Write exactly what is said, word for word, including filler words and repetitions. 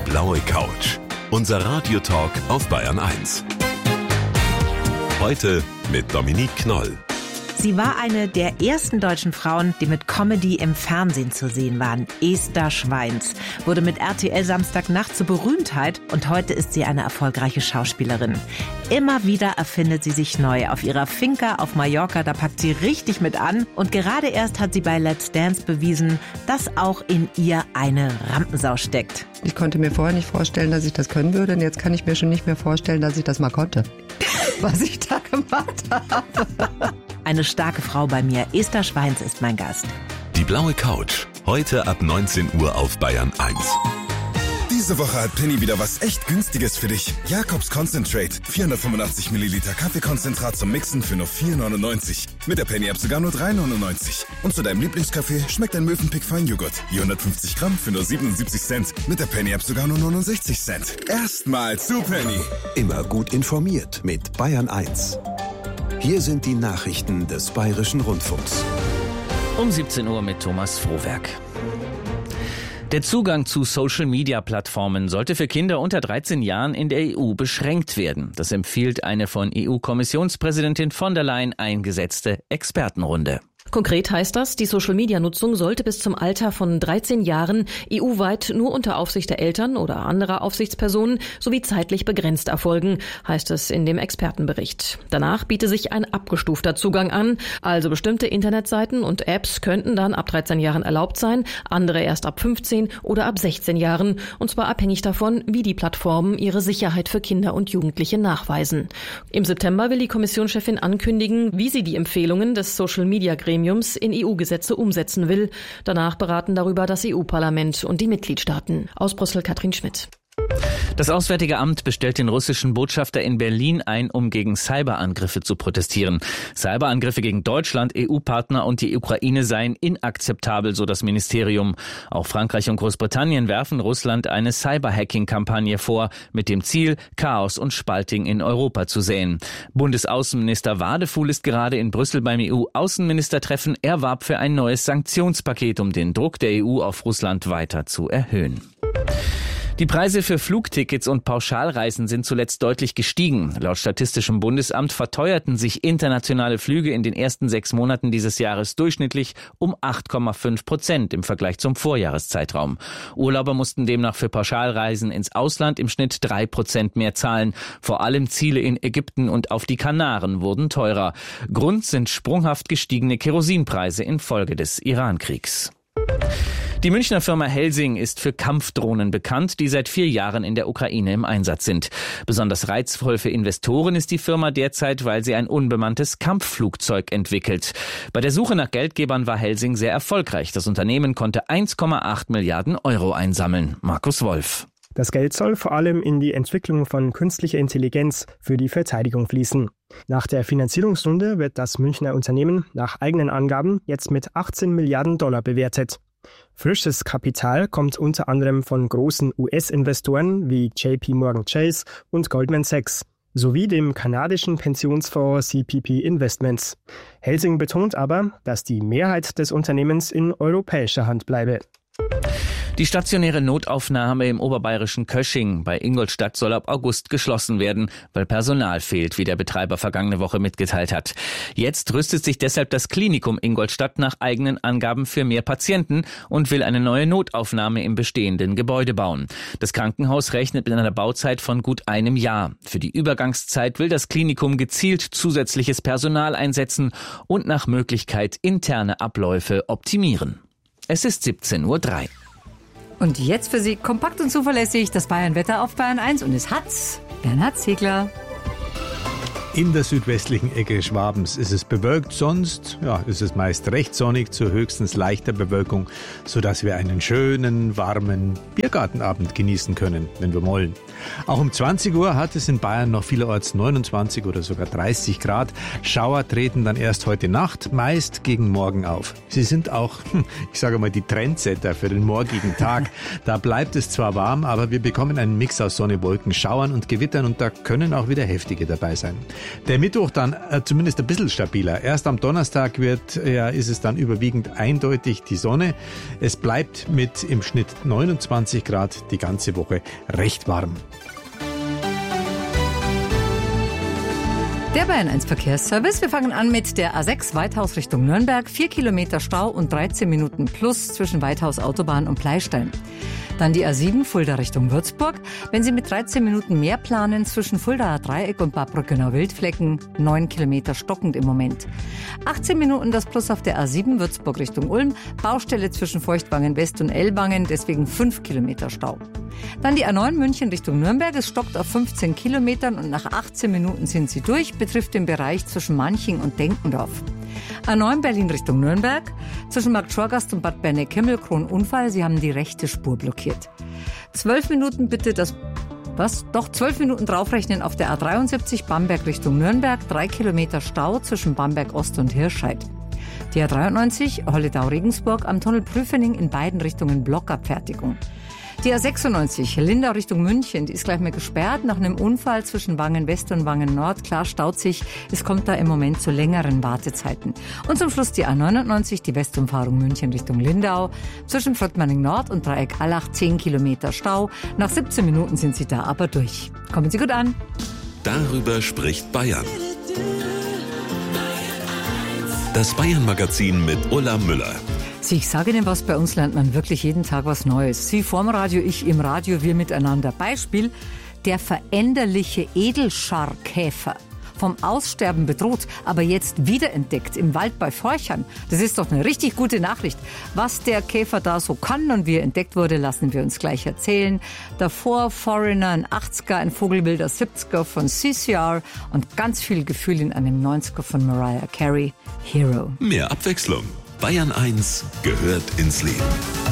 blaue Couch. Unser Radiotalk auf Bayern eins. Heute mit Dominique Knoll. Sie war eine der ersten deutschen Frauen, die mit Comedy im Fernsehen zu sehen waren. Esther Schweins wurde mit R T L Samstagnacht zur Berühmtheit und heute ist sie eine erfolgreiche Schauspielerin. Immer wieder erfindet sie sich neu. Auf ihrer Finca auf Mallorca, da packt sie richtig mit an. Und gerade erst hat sie bei Let's Dance bewiesen, dass auch in ihr eine Rampensau steckt. Ich konnte mir vorher nicht vorstellen, dass ich das können würde. Und jetzt kann ich mir schon nicht mehr vorstellen, dass ich das mal konnte. Was ich da gemacht habe. Eine starke Frau bei mir. Esther Schweins ist mein Gast. Die blaue Couch. Heute ab neunzehn Uhr auf Bayern eins. Diese Woche hat Penny wieder was echt Günstiges für dich. Jakobs Concentrate. vierhundertfünfundachtzig Milliliter Kaffeekonzentrat zum Mixen für nur vier neunundneunzig. Mit der Penny-App sogar nur drei neunundneunzig. Und zu deinem Lieblingskaffee schmeckt ein Mövenpick Feinjoghurt. vierhundertfünfzig Gramm für nur siebenundsiebzig Cent. Mit der Penny-App sogar nur neunundsechzig Cent. Erstmal zu Penny. Immer gut informiert mit Bayern eins. Hier sind die Nachrichten des Bayerischen Rundfunks. Um siebzehn Uhr mit Thomas Frohwerk. Der Zugang zu Social-Media-Plattformen sollte für Kinder unter dreizehn Jahren in der E U beschränkt werden. Das empfiehlt eine von E U-Kommissionspräsidentin von der Leyen eingesetzte Expertenrunde. Konkret heißt das, die Social-Media-Nutzung sollte bis zum Alter von dreizehn Jahren E U-weit nur unter Aufsicht der Eltern oder anderer Aufsichtspersonen sowie zeitlich begrenzt erfolgen, heißt es in dem Expertenbericht. Danach biete sich ein abgestufter Zugang an, also bestimmte Internetseiten und Apps könnten dann ab dreizehn Jahren erlaubt sein, andere erst ab fünfzehn oder ab sechzehn Jahren, und zwar abhängig davon, wie die Plattformen ihre Sicherheit für Kinder und Jugendliche nachweisen. Im September will die Kommissionschefin ankündigen, wie sie die Empfehlungen des Social-Media-Gremiums in E U-Gesetze umsetzen will. Danach beraten darüber das E U-Parlament und die Mitgliedstaaten. Aus Brüssel Katrin Schmidt. Das Auswärtige Amt bestellt den russischen Botschafter in Berlin ein, um gegen Cyberangriffe zu protestieren. Cyberangriffe gegen Deutschland, E U-Partner und die Ukraine seien inakzeptabel, so das Ministerium. Auch Frankreich und Großbritannien werfen Russland eine Cyberhacking-Kampagne vor, mit dem Ziel, Chaos und Spaltung in Europa zu säen. Bundesaußenminister Wadefuhl ist gerade in Brüssel beim E U-Außenministertreffen. Er warb für ein neues Sanktionspaket, um den Druck der E U auf Russland weiter zu erhöhen. Die Preise für Flugtickets und Pauschalreisen sind zuletzt deutlich gestiegen. Laut Statistischem Bundesamt verteuerten sich internationale Flüge in den ersten sechs Monaten dieses Jahres durchschnittlich um acht Komma fünf Prozent im Vergleich zum Vorjahreszeitraum. Urlauber mussten demnach für Pauschalreisen ins Ausland im Schnitt drei Prozent mehr zahlen. Vor allem Ziele in Ägypten und auf die Kanaren wurden teurer. Grund sind sprunghaft gestiegene Kerosinpreise infolge des Irankriegs. Die Münchner Firma Helsing ist für Kampfdrohnen bekannt, die seit vier Jahren in der Ukraine im Einsatz sind. Besonders reizvoll für Investoren ist die Firma derzeit, weil sie ein unbemanntes Kampfflugzeug entwickelt. Bei der Suche nach Geldgebern war Helsing sehr erfolgreich. Das Unternehmen konnte eins Komma acht Milliarden Euro einsammeln. Markus Wolf. Das Geld soll vor allem in die Entwicklung von künstlicher Intelligenz für die Verteidigung fließen. Nach der Finanzierungsrunde wird das Münchner Unternehmen nach eigenen Angaben jetzt mit achtzehn Milliarden Dollar bewertet. Frisches Kapital kommt unter anderem von großen U S-Investoren wie J P Morgan Chase und Goldman Sachs sowie dem kanadischen Pensionsfonds C P P Investments. Helsing betont aber, dass die Mehrheit des Unternehmens in europäischer Hand bleibe. Die stationäre Notaufnahme im oberbayerischen Kösching bei Ingolstadt soll ab August geschlossen werden, weil Personal fehlt, wie der Betreiber vergangene Woche mitgeteilt hat. Jetzt rüstet sich deshalb das Klinikum Ingolstadt nach eigenen Angaben für mehr Patienten und will eine neue Notaufnahme im bestehenden Gebäude bauen. Das Krankenhaus rechnet mit einer Bauzeit von gut einem Jahr. Für die Übergangszeit will das Klinikum gezielt zusätzliches Personal einsetzen und nach Möglichkeit interne Abläufe optimieren. Es ist siebzehn Uhr drei. Und jetzt für Sie kompakt und zuverlässig das Bayern-Wetter auf Bayern eins und es hat's Bernhard Ziegler. In der südwestlichen Ecke Schwabens ist es bewölkt, sonst ja, ist es meist recht sonnig zu höchstens leichter Bewölkung, sodass wir einen schönen, warmen Biergartenabend genießen können, wenn wir wollen. Auch um zwanzig Uhr hat es in Bayern noch vielerorts neunundzwanzig oder sogar dreißig Grad. Schauer treten dann erst heute Nacht, meist gegen morgen auf. Sie sind auch, ich sage mal, die Trendsetter für den morgigen Tag. Da bleibt es zwar warm, aber wir bekommen einen Mix aus Sonne, Wolken, Schauern und Gewittern und da können auch wieder heftige dabei sein. Der Mittwoch dann äh, zumindest ein bisschen stabiler. Erst am Donnerstag wird, ja, ist es dann überwiegend eindeutig die Sonne. Es bleibt mit im Schnitt neunundzwanzig Grad die ganze Woche recht warm. Der Bayern eins Verkehrsservice. Wir fangen an mit der A sechs Weithaus Richtung Nürnberg. Vier Kilometer Stau und dreizehn Minuten plus zwischen Weithaus Autobahn und Pleistein. Dann die A sieben Fulda Richtung Würzburg. Wenn Sie mit dreizehn Minuten mehr planen, zwischen Fuldaer Dreieck und Bad Brückenau-Wildflecken, neun Kilometer stockend im Moment. achtzehn Minuten das Plus auf der A sieben Würzburg Richtung Ulm. Baustelle zwischen Feuchtwangen West und Ellwangen, deswegen fünf Kilometer Stau. Dann die A neun München Richtung Nürnberg. Es stockt auf fünfzehn Kilometern und nach achtzehn Minuten sind Sie durch, betrifft den Bereich zwischen Manching und Denkendorf. A neun Berlin Richtung Nürnberg. Zwischen Markt Schorgast und Bad Berneck-Himmelkron Unfall. Sie haben die rechte Spur blockiert. Zwölf Minuten bitte das... Was? Doch, zwölf Minuten draufrechnen auf der A dreiundsiebzig Bamberg Richtung Nürnberg. Drei Kilometer Stau zwischen Bamberg Ost und Hirscheid. Die A dreiundneunzig Holledau-Regensburg am Tunnel Prüfening in beiden Richtungen Blockabfertigung. Die A sechsundneunzig Lindau Richtung München, die ist gleich mal gesperrt nach einem Unfall zwischen Wangen West und Wangen Nord. Klar staut sich, es kommt da im Moment zu längeren Wartezeiten. Und zum Schluss die A neunundneunzig, die Westumfahrung München Richtung Lindau. Zwischen Fröttmanning Nord und Dreieck Allach zehn Kilometer Stau. Nach siebzehn Minuten sind Sie da aber durch. Kommen Sie gut an. Darüber spricht Bayern. Das Bayern-Magazin mit Ulla Müller. Ich sage Ihnen was, bei uns lernt man wirklich jeden Tag was Neues. Sie vorm Radio, ich im Radio, wir miteinander. Beispiel, der veränderliche Edelscharkäfer. Vom Aussterben bedroht, aber jetzt wiederentdeckt im Wald bei Forchheim. Das ist doch eine richtig gute Nachricht. Was der Käfer da so kann und wie er entdeckt wurde, lassen wir uns gleich erzählen. Davor Foreigner, ein achtziger, ein Vogelwilder siebziger von C C R und ganz viel Gefühl in einem neunziger von Mariah Carey, Hero. Mehr Abwechslung. Bayern eins gehört ins Leben.